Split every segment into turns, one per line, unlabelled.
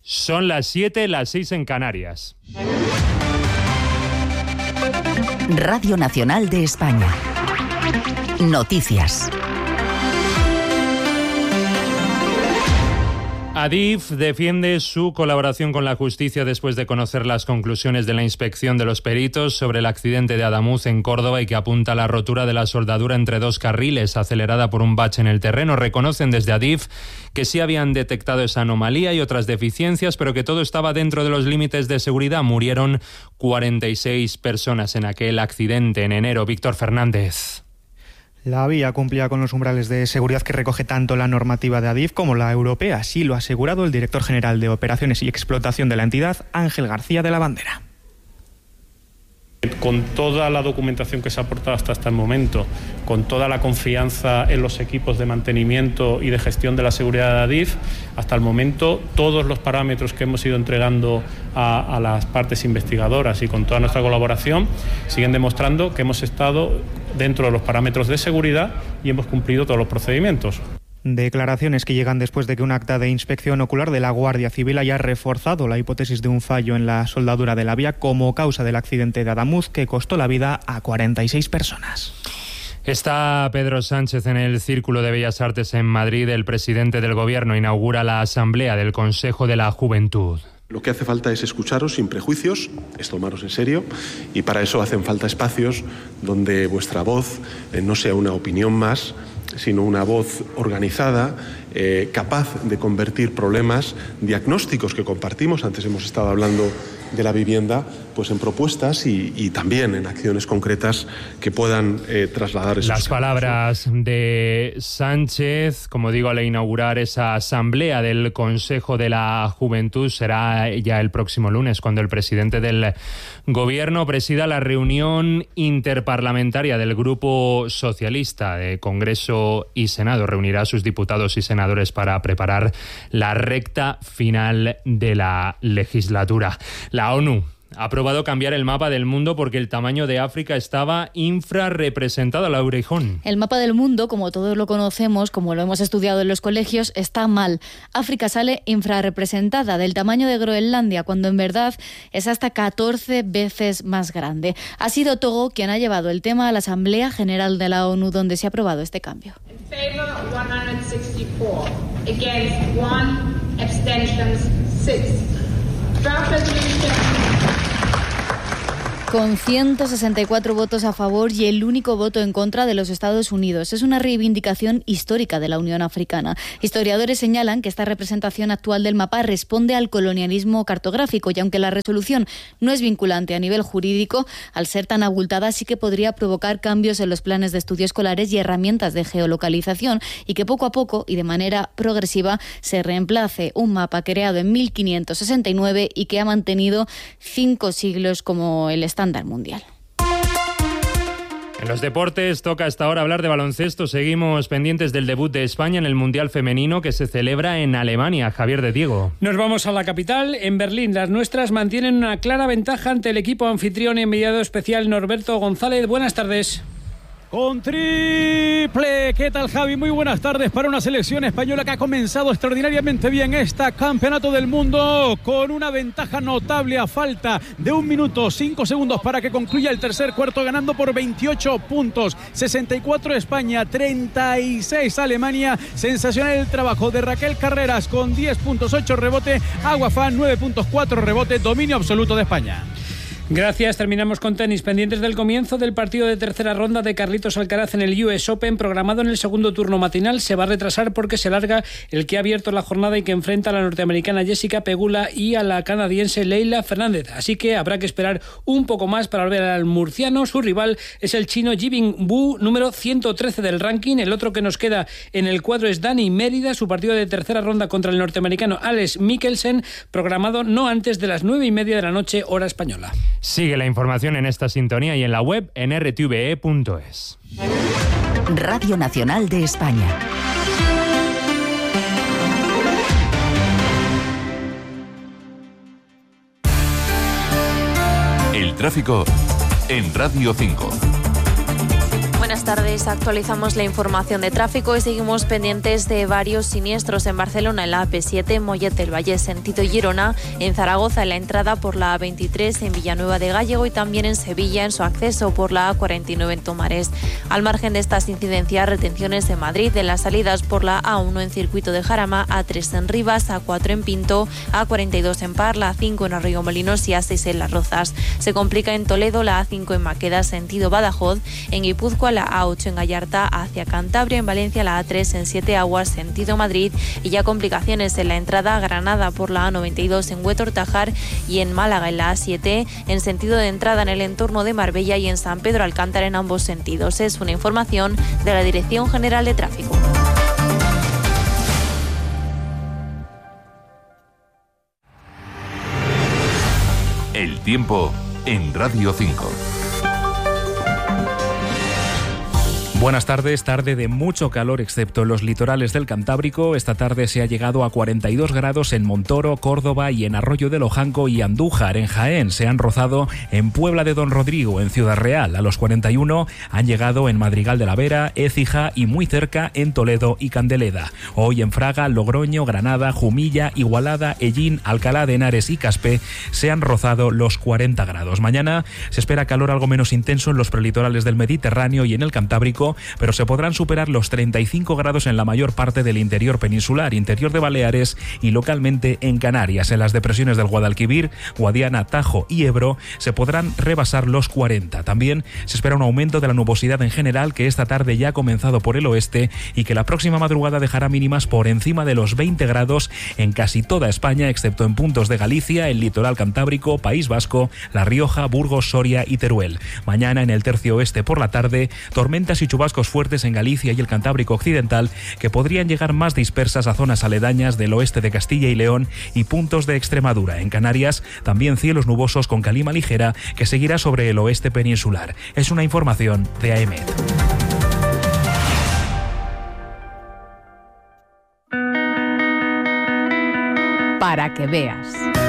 Son las 7, las 6 en Canarias.
Radio Nacional de España. Noticias.
Adif defiende su colaboración con la justicia después de conocer las conclusiones de la inspección de los peritos sobre el accidente de Adamuz en Córdoba y que apunta a la rotura de la soldadura entre dos carriles acelerada por un bache en el terreno. Reconocen desde Adif que sí habían detectado esa anomalía y otras deficiencias, pero que todo estaba dentro de los límites de seguridad. Murieron 46 personas en aquel accidente en enero. Víctor Fernández.
La vía cumplía con los umbrales de seguridad que recoge tanto la normativa de Adif como la europea. Así lo ha asegurado el director general de Operaciones y Explotación de la entidad, Ángel García de la Bandera.
Con toda la documentación que se ha aportado hasta el momento, con toda la confianza en los equipos de mantenimiento y de gestión de la seguridad de Adif, hasta el momento todos los parámetros que hemos ido entregando a las partes investigadoras y con toda nuestra colaboración siguen demostrando que hemos estado dentro de los parámetros de seguridad y hemos cumplido todos los procedimientos.
Declaraciones que llegan después de que un acta de inspección ocular de la Guardia Civil haya reforzado la hipótesis de un fallo en la soldadura de la vía como causa del accidente de Adamuz que costó la vida a 46 personas.
Está Pedro Sánchez en el Círculo de Bellas Artes en Madrid. El presidente del Gobierno inaugura la Asamblea del Consejo de la Juventud.
Lo que hace falta es escucharos sin prejuicios, es tomaros en serio, y para eso hacen falta espacios donde vuestra voz no sea una opinión más, sino una voz organizada, capaz de convertir problemas, diagnósticos que compartimos, antes hemos estado hablando de la vivienda, pues en propuestas y también en acciones concretas que puedan trasladar esos
Las palabras de Sánchez, como digo, al inaugurar esa asamblea del Consejo de la Juventud, será ya el próximo lunes, cuando el presidente del Gobierno presida la reunión interparlamentaria del Grupo Socialista de Congreso y Senado. Reunirá a sus diputados y senadores para preparar la recta final de la legislatura. La ONU ha aprobado cambiar el mapa del mundo porque el tamaño de África estaba infrarrepresentado. Laura Orejon.
El mapa del mundo, como todos lo conocemos, como lo hemos estudiado en los colegios, está mal. África sale infrarrepresentada, del tamaño de Groenlandia, cuando en verdad es hasta 14 veces más grande. Ha sido Togo quien ha llevado el tema a la Asamblea General de la ONU, donde se ha aprobado este cambio.
In favor 164, against 1, abstentions 6. Draft resolution.
Con 164 votos a favor y el único voto en contra de los Estados Unidos. Es una reivindicación histórica de la Unión Africana. Historiadores señalan que esta representación actual del mapa responde al colonialismo cartográfico y aunque la resolución no es vinculante a nivel jurídico, al ser tan abultada sí que podría provocar cambios en los planes de estudio escolares y herramientas de geolocalización y que poco a poco y de manera progresiva se reemplace un mapa creado en 1569 y que ha mantenido 5 siglos como el estándar mundial.
En los deportes toca hasta ahora hablar de baloncesto. Seguimos pendientes del debut de España en el Mundial Femenino que se celebra en Alemania. Javier de Diego.
Nos vamos a la capital. En Berlín, las nuestras mantienen una clara ventaja ante el equipo anfitrión enviado especial Norberto González. Buenas tardes.
Con triple. ¿Qué tal, Javi? Muy buenas tardes para una selección española que ha comenzado extraordinariamente bien este Campeonato del Mundo con una ventaja notable a falta de 1 minuto 5 segundos para que concluya el tercer cuarto, ganando por 28 puntos. 64 España, 36 Alemania. Sensacional el trabajo de Raquel Carreras con 10 puntos, 8 rebote. Aguafán, 9 puntos, 4 rebote. Dominio absoluto de España.
Gracias. Terminamos con tenis. Pendientes del comienzo del partido de tercera ronda de Carlitos Alcaraz en el US Open, programado en el segundo turno matinal. Se va a retrasar porque se larga el que ha abierto la jornada y que enfrenta a la norteamericana Jessica Pegula y a la canadiense Leylah Fernández. Así que habrá que esperar un poco más para ver al murciano. Su rival es el chino Yibing Wu, número 113 del ranking. El otro que nos queda en el cuadro es Dani Mérida. Su partido de tercera ronda contra el norteamericano Alex Mikkelsen, programado no antes de las 9:30 de la noche, hora española.
Sigue la información en esta sintonía y en la web en rtve.es.
Radio Nacional de España.
El tráfico en Radio 5. Buenas tardes. Actualizamos la información de tráfico y seguimos pendientes de varios siniestros en Barcelona, en la AP7, Mollet del Valle, sentido Girona, en Zaragoza, en la entrada por la A23, en Villanueva de Gállego y también en Sevilla, en su acceso por la A49 en Tomares. Al margen de estas incidencias, retenciones en Madrid, en las salidas por la A1 en Circuito de Jarama, A3 en Rivas, A4 en Pinto, A42 en Parla, A5 en Arroyomolinos y A6 en Las Rozas. Se complica en Toledo la A5 en Maqueda, sentido Badajoz, en Guipúzcoa la A8 en Gallarta hacia Cantabria, en Valencia la A3 en Siete Aguas, sentido Madrid, y ya complicaciones en la entrada a Granada por la A92 en Huetor-Tajar y en Málaga en la A7 en sentido de entrada en el entorno de Marbella y en San Pedro Alcántara en ambos sentidos. Es una información de la Dirección General de Tráfico.
El tiempo en Radio 5.
Buenas tardes, tarde de mucho calor excepto en los litorales del Cantábrico. Esta tarde se ha llegado a 42 grados en Montoro, Córdoba y en Arroyo del Ojanco y Andújar. En Jaén se han rozado en Puebla de Don Rodrigo, en Ciudad Real. A los 41 han llegado en Madrigal de la Vera, Écija y muy cerca en Toledo y Candeleda. Hoy en Fraga, Logroño, Granada, Jumilla, Igualada, Ellín, Alcalá de Henares y Caspe se han rozado los 40 grados. Mañana se espera calor algo menos intenso en los prelitorales del Mediterráneo y en el Cantábrico, pero se podrán superar los 35 grados en la mayor parte del interior peninsular, interior de Baleares y localmente en Canarias. En las depresiones del Guadalquivir, Guadiana, Tajo y Ebro se podrán rebasar los 40. También se espera un aumento de la nubosidad en general, que esta tarde ya ha comenzado por el oeste y que la próxima madrugada dejará mínimas por encima de los 20 grados en casi toda España, excepto en puntos de Galicia, el litoral cantábrico, País Vasco, La Rioja, Burgos, Soria y Teruel. Mañana en el tercio oeste por la tarde, tormentas y chubascos fuertes en Galicia y el Cantábrico occidental que podrían llegar más dispersas a zonas aledañas del oeste de Castilla y León y puntos de Extremadura. En Canarias también cielos nubosos con calima ligera que seguirá sobre el oeste peninsular. Es una información de AEMET.
Para que veas.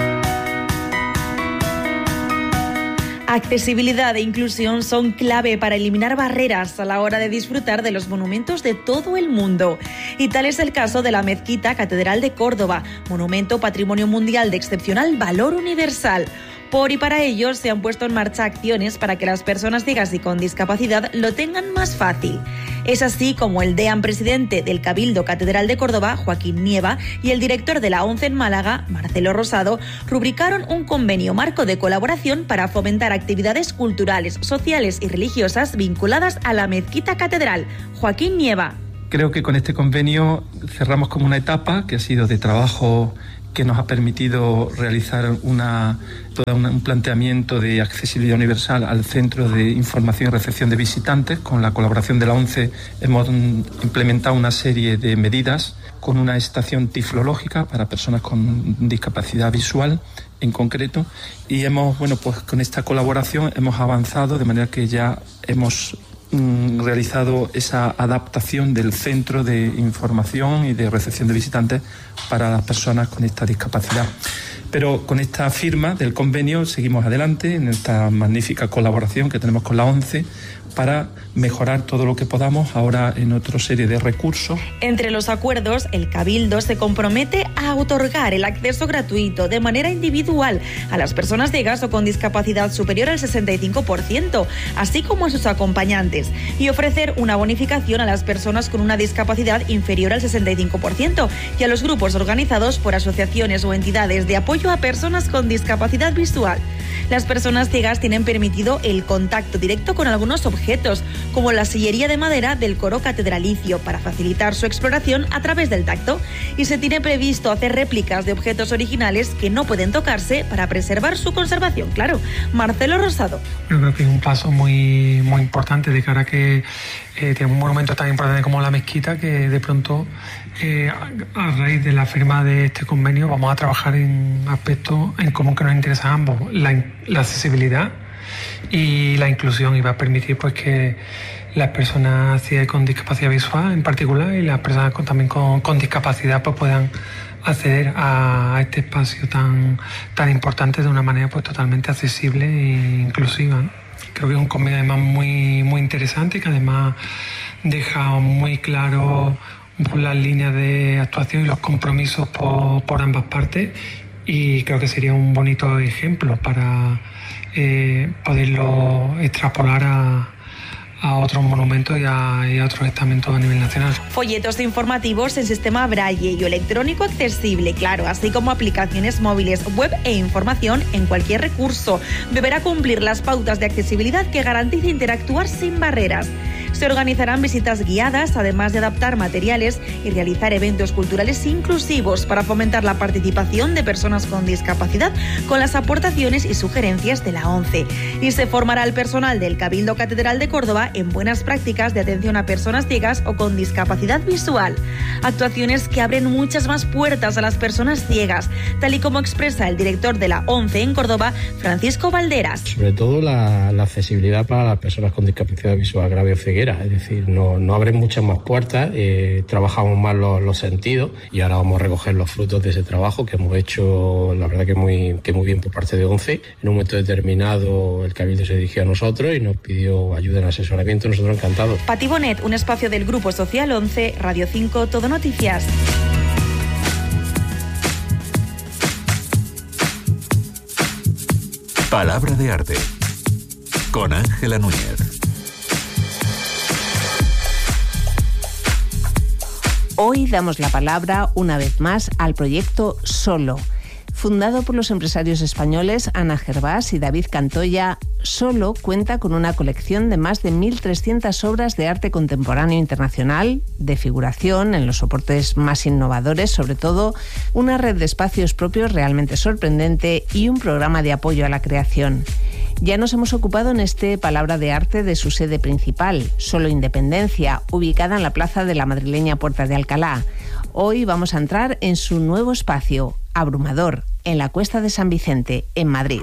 Accesibilidad e inclusión son clave para eliminar barreras a la hora de disfrutar de los monumentos de todo el mundo. Y tal es el caso de la Mezquita Catedral de Córdoba, monumento patrimonio mundial de excepcional valor universal. Por y para ello se han puesto en marcha acciones para que las personas ciegas y con discapacidad lo tengan más fácil. Es así como el deán presidente del Cabildo Catedral de Córdoba, Joaquín Nieva, y el director de la ONCE en Málaga, Marcelo Rosado, rubricaron un convenio marco de colaboración para fomentar actividades culturales, sociales y religiosas vinculadas a la Mezquita Catedral. Joaquín Nieva.
Creo que con este convenio cerramos como una etapa que ha sido de trabajo, que nos ha permitido realizar un planteamiento de accesibilidad universal al Centro de Información y Recepción de Visitantes. Con la colaboración de la ONCE hemos implementado una serie de medidas con una estación tiflológica para personas con discapacidad visual en concreto, y pues con esta colaboración hemos avanzado de manera que ya hemos realizado esa adaptación del Centro de Información y de Recepción de Visitantes para las personas con esta discapacidad. Pero con esta firma del convenio seguimos adelante en esta magnífica colaboración que tenemos con la ONCE para mejorar todo lo que podamos ahora en otra serie de recursos.
Entre los acuerdos, el Cabildo se compromete a otorgar el acceso gratuito de manera individual a las personas ciegas o con discapacidad superior al 65%, así como a sus acompañantes, y ofrecer una bonificación a las personas con una discapacidad inferior al 65% y a los grupos organizados por asociaciones o entidades de apoyo a personas con discapacidad visual. Las personas ciegas tienen permitido el contacto directo con algunos objetos, como la sillería de madera del coro catedralicio, para facilitar su exploración a través del tacto, y se tiene previsto hacer réplicas de objetos originales que no pueden tocarse para preservar su conservación. Claro, Marcelo Rosado.
Yo creo que es un paso muy importante de cara a que tiene un monumento tan importante como la mezquita, que de pronto a raíz de la firma de este convenio vamos a trabajar en aspectos en común que nos interesan a ambos: la accesibilidad y la inclusión, y va a permitir pues que las personas ciegas con discapacidad visual en particular y las personas también con discapacidad pues puedan acceder a este espacio tan importante de una manera pues totalmente accesible e inclusiva, ¿no? Creo que es un convenio además muy, muy interesante, que además deja muy claro las líneas de actuación y los compromisos por ambas partes, y creo que sería un bonito ejemplo para poderlo extrapolar a otros monumentos y a otros estamentos a nivel nacional.
Folletos informativos en sistema braille y electrónico accesible, claro, así como aplicaciones móviles, web e información en cualquier recurso. Deberá cumplir las pautas de accesibilidad que garantice interactuar sin barreras. Se organizarán visitas guiadas, además de adaptar materiales y realizar eventos culturales inclusivos para fomentar la participación de personas con discapacidad con las aportaciones y sugerencias de la ONCE. Y se formará el personal del Cabildo Catedral de Córdoba en buenas prácticas de atención a personas ciegas o con discapacidad visual. Actuaciones que abren muchas más puertas a las personas ciegas, tal y como expresa el director de la ONCE en Córdoba, Francisco Valderas.
Sobre todo la accesibilidad para las personas con discapacidad visual grave o ceguera. Es decir, no abren muchas más puertas, trabajamos más los sentidos, y ahora vamos a recoger los frutos de ese trabajo que hemos hecho, la verdad que muy bien por parte de ONCE. En un momento determinado el Cabildo se dirigió a nosotros y nos pidió ayuda en asesoramiento, nosotros encantados.
Pati Bonet, un espacio del Grupo Social 11, Radio 5, Todo Noticias.
Palabra de arte con Ángela Núñez.
Hoy damos la palabra una vez más al proyecto Solo. Fundado por los empresarios españoles Ana Gervás y David Cantoya, Solo cuenta con una colección de más de 1.300 obras de arte contemporáneo internacional, de figuración en los soportes más innovadores, sobre todo una red de espacios propios realmente sorprendente y un programa de apoyo a la creación. Ya nos hemos ocupado en este Palabra de Arte de su sede principal, Solo Independencia, ubicada en la plaza de la madrileña Puerta de Alcalá. Hoy vamos a entrar en su nuevo espacio, Abrumador, en la Cuesta de San Vicente, en Madrid.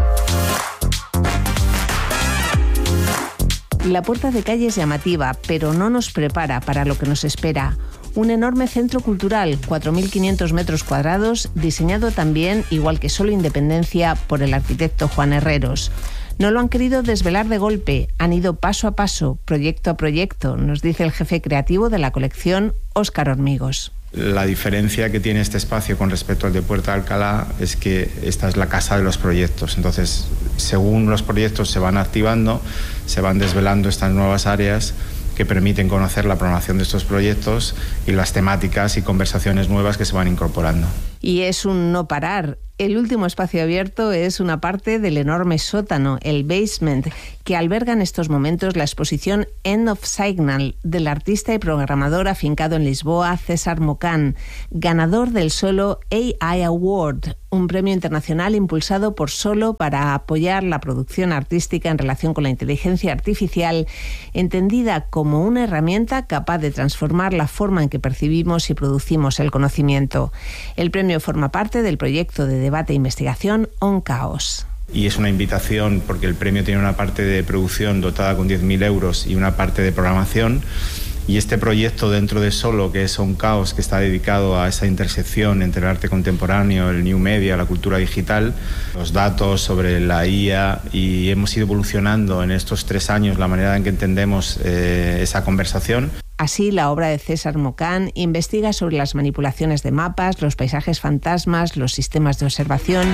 La puerta de calle es llamativa, pero no nos prepara para lo que nos espera. Un enorme centro cultural, 4.500 metros cuadrados, diseñado también, igual que Solo Independencia, por el arquitecto Juan Herreros. No lo han querido desvelar de golpe, han ido paso a paso, proyecto a proyecto, nos dice el jefe creativo de la colección, Óscar Hormigos.
La diferencia que tiene este espacio con respecto al de Puerta de Alcalá es que esta es la casa de los proyectos. Entonces, según los proyectos se van activando, se van desvelando estas nuevas áreas que permiten conocer la programación de estos proyectos y las temáticas y conversaciones nuevas que se van incorporando.
Y es un no parar. El último espacio abierto es una parte del enorme sótano, el basement, que alberga en estos momentos la exposición End of Signal del artista y programador afincado en Lisboa, César Mocán, ganador del Solo AI Award, un premio internacional impulsado por Solo para apoyar la producción artística en relación con la inteligencia artificial, entendida como una herramienta capaz de transformar la forma en que percibimos y producimos el conocimiento. El premio forma parte del proyecto de debate e investigación OnCaos.
Y es una invitación porque el premio tiene una parte de producción dotada con 10.000 euros y una parte de programación. Y este proyecto dentro de Solo, que es OnCaos, que está dedicado a esa intersección entre el arte contemporáneo, el new media, la cultura digital, los datos sobre la IA, y hemos ido evolucionando en estos 3 años la manera en que entendemos esa conversación.
Así, la obra de César Mocán investiga sobre las manipulaciones de mapas, los paisajes fantasmas, los sistemas de observación.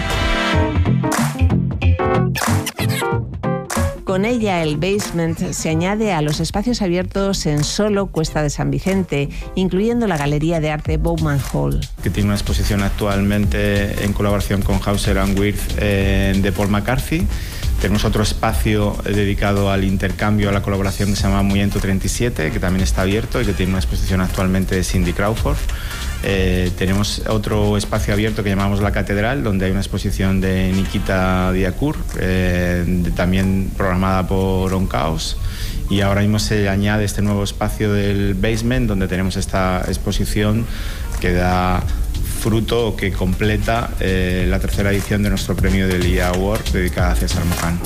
Con ella, el basement se añade a los espacios abiertos en Solo, Cuesta de San Vicente, incluyendo la Galería de Arte Bowman Hall.
Que tiene una exposición actualmente en colaboración con Hauser & Wirth de Paul McCarthy. Tenemos otro espacio dedicado al intercambio, a la colaboración, que se llama Movimiento 37, que también está abierto y que tiene una exposición actualmente de Cindy Crawford. Tenemos otro espacio abierto que llamamos La Catedral, donde hay una exposición de Nikita Diakur, también programada por OnCaos. Y ahora mismo se añade este nuevo espacio del basement, donde tenemos esta exposición que da fruto, que completa la 3ª edición de nuestro premio del IA Award dedicada a César Mocán.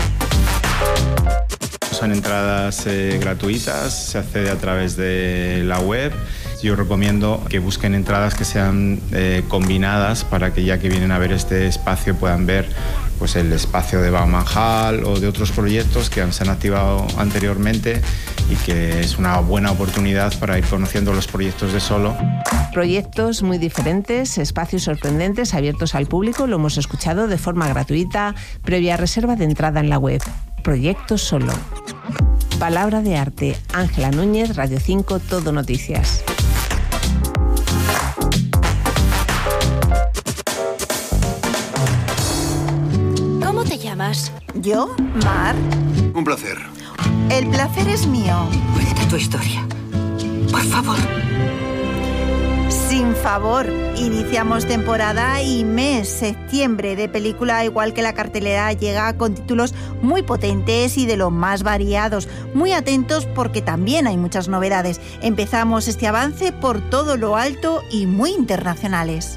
Son entradas gratuitas, se accede a través de la web. Yo recomiendo que busquen entradas que sean combinadas para que ya que vienen a ver este espacio puedan ver pues el espacio de Baumanhall o de otros proyectos que se han activado anteriormente y que es una buena oportunidad para ir conociendo los proyectos de Solo.
Proyectos muy diferentes, espacios sorprendentes abiertos al público, lo hemos escuchado de forma gratuita, previa reserva de entrada en la web. Proyectos Solo. Palabra de arte. Ángela Núñez, Radio 5, Todo Noticias.
¿Cómo te llamas?
¿Yo? Mar.
Un placer.
El placer es mío.
Cuenta tu historia. Por favor.
Sin favor, iniciamos temporada y mes, septiembre de película, igual que la cartelera llega con títulos muy potentes y de los más variados. Muy atentos porque también hay muchas novedades. Empezamos este avance por todo lo alto y muy internacionales.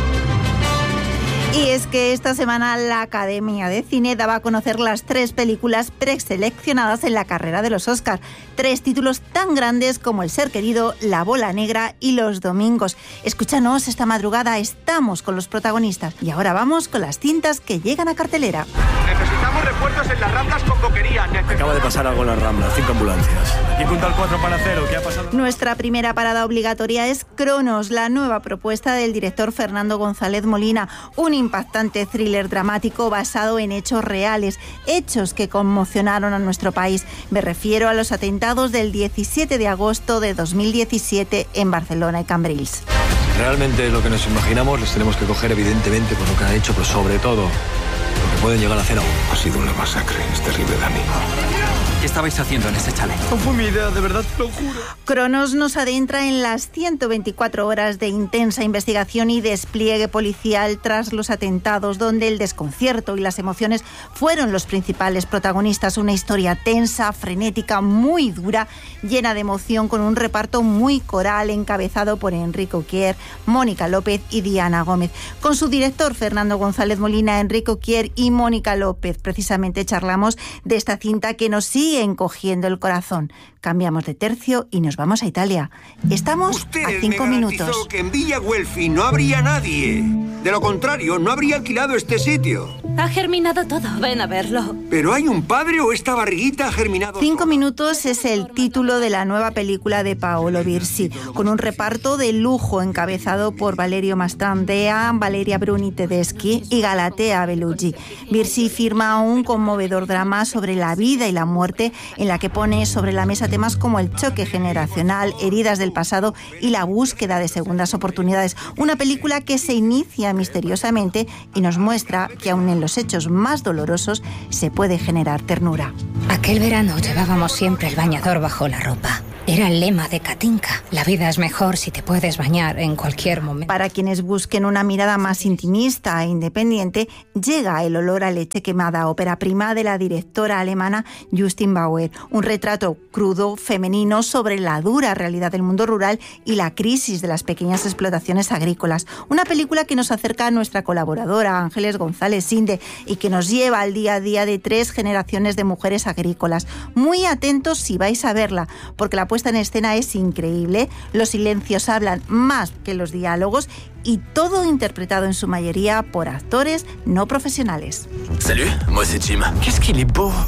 Y es que esta semana la Academia de Cine daba a conocer las 3 películas preseleccionadas en la carrera de los Oscars. 3 títulos tan grandes como El ser querido, La bola negra y Los domingos. Escúchanos esta madrugada, estamos con los protagonistas. Y ahora vamos con las cintas que llegan a cartelera.
Necesitamos refuerzos en las Ramblas con boquería.
Acaba de pasar algo en las Ramblas, 5 ambulancias. Aquí punta el 4 para 0, ¿qué ha pasado?
Nuestra primera parada obligatoria es Cronos, la nueva propuesta del director Fernando González Molina. Un impactante thriller dramático basado en hechos reales, hechos que conmocionaron a nuestro país. Me refiero a los atentados del 17 de agosto de 2017 en Barcelona y Cambrils.
Realmente lo que nos imaginamos les tenemos que coger evidentemente por lo que han hecho, pero sobre todo lo que pueden llegar a hacer aún.
Ha sido una masacre, es terrible, Dani.
¿Qué estabais haciendo en ese chalet?
No fue mi idea, de verdad, te lo juro.
Cronos nos adentra en las 124 horas de intensa investigación y despliegue policial tras los atentados, donde el desconcierto y las emociones fueron los principales protagonistas. Una historia tensa, frenética, muy dura, llena de emoción, con un reparto muy coral encabezado por Enrique Oquier, Mónica López y Diana Gómez. Con su director Fernando González Molina, Enrique Oquier y Mónica López, precisamente charlamos de esta cinta que nos sigue encogiendo el corazón. Cambiamos de tercio y nos vamos a Italia. Estamos a 5 minutos.
Que en Villa Guelfi no habría nadie. De lo contrario, no habría alquilado este sitio.
Ha germinado todo. Ven a verlo.
¿Pero hay un padre o esta barriguita ha germinado?
5 minutos es el título de la nueva película de Paolo Virsi, con un reparto de lujo encabezado por Valerio Mastrandea, Valeria Bruni Tedeschi y Galatea Bellucci. Virsi firma un conmovedor drama sobre la vida y la muerte, en la que pone sobre la mesa temas como el choque generacional, heridas del pasado y la búsqueda de segundas oportunidades. Una película que se inicia misteriosamente y nos muestra que aun en los hechos más dolorosos se puede generar ternura.
Aquel verano llevábamos siempre el bañador bajo la ropa. Era el lema de Katinka. La vida es mejor si te puedes bañar en cualquier momento.
Para quienes busquen una mirada más intimista e independiente, llega El olor a leche quemada, ópera prima de la directora alemana Justin Bauer. Un retrato crudo, femenino, sobre la dura realidad del mundo rural y la crisis de las pequeñas explotaciones agrícolas. Una película que nos acerca a nuestra colaboradora Ángeles González Sinde y que nos lleva al día a día de 3 generaciones de mujeres agrícolas. Muy atentos si vais a verla, porque la puesta en escena es increíble, los silencios hablan más que los diálogos y todo interpretado en su mayoría por actores no profesionales.
Salut, moi c'est Jim. Qu'est-ce qu'il est beau.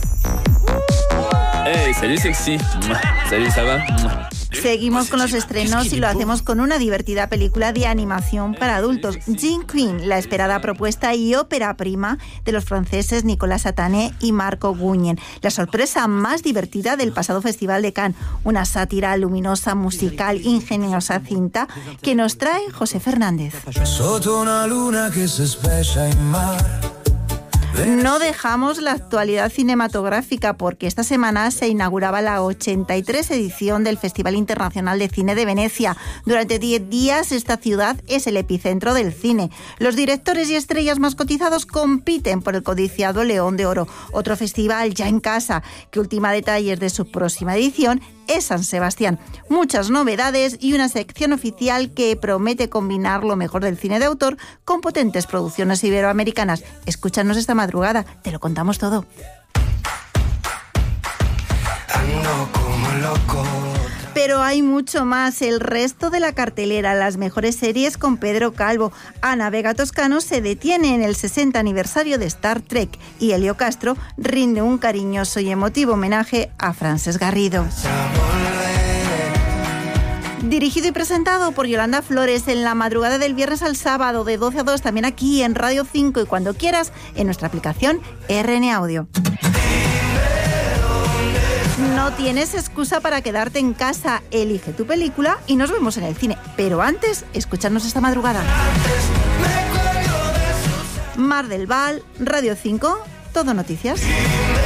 Hey, salut sexy. Salut, ça va?
Seguimos con los estrenos y lo hacemos con una divertida película de animación para adultos, Jean Queen, la esperada propuesta y ópera prima de los franceses Nicolas Satané y Marco Guñen. La sorpresa más divertida del pasado Festival de Cannes, una sátira luminosa, musical, ingeniosa cinta que nos trae José Fernández.
Sotto una luna que se specia in mar.
No dejamos la actualidad cinematográfica porque esta semana se inauguraba la 83 edición del Festival Internacional de Cine de Venecia. Durante 10 días esta ciudad es el epicentro del cine. Los directores y estrellas más cotizados compiten por el codiciado León de Oro, otro festival ya en casa que ultima detalles de su próxima edición es San Sebastián. Muchas novedades y una sección oficial que promete combinar lo mejor del cine de autor con potentes producciones iberoamericanas. Escúchanos esta madrugada, te lo contamos todo.
Ando como loco.
Pero hay mucho más. El resto de la cartelera, las mejores series con Pedro Calvo. Ana Vega Toscano se detiene en el 60 aniversario de Star Trek y Elio Castro rinde un cariñoso y emotivo homenaje a Frances Garrido. Dirigido y presentado por Yolanda Flores en la madrugada del viernes al sábado de 12 a 2, también aquí en Radio 5 y cuando quieras en nuestra aplicación RN Audio. No tienes excusa para quedarte en casa. Elige tu película y nos vemos en el cine. Pero antes, escúchanos esta madrugada. Mar del Val, Radio 5, Todo Noticias.